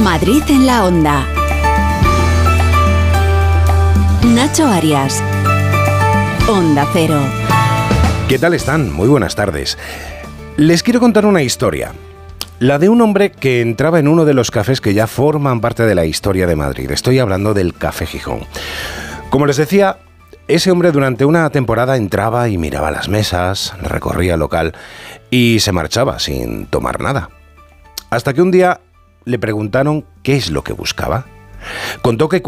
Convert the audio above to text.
Madrid en la Onda. Nacho Arias. Onda Cero. ¿Qué tal están? Muy buenas tardes. Les quiero contar una historia. La de un hombre que entraba en uno de los cafés que ya forman parte de la historia de Madrid. Estoy hablando del Café Gijón. Como les decía, ese hombre durante una temporada entraba y miraba las mesas, recorría el local y se marchaba sin tomar nada. Hasta que un día le preguntaron qué es lo que buscaba. Contó que